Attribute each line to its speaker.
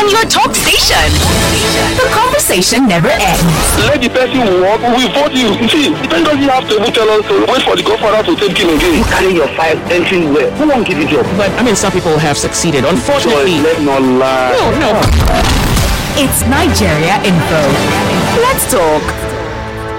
Speaker 1: on your talk station. The conversation never ends.
Speaker 2: Let the person walk, we vote you. See, the person doesn't have to tell us to wait for the godfather to take him again. You carry your file entering where? Who won't give you job?
Speaker 3: But I mean, some people have succeeded. Unfortunately,
Speaker 2: let's not lie.
Speaker 3: No.
Speaker 1: It's Nigeria Info. Let's talk.